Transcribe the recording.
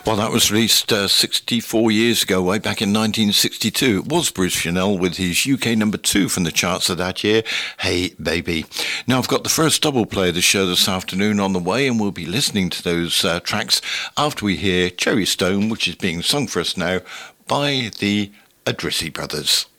Well, that was released 64 years ago, way back in 1962. It was Bruce Chanel with his UK number 2 from the charts of that year, Hey Baby. Now, I've got the first double play of the show this afternoon on the way, and we'll be listening to those tracks after we hear Cherry Stone, which is being sung for us now by the Adrisi Brothers.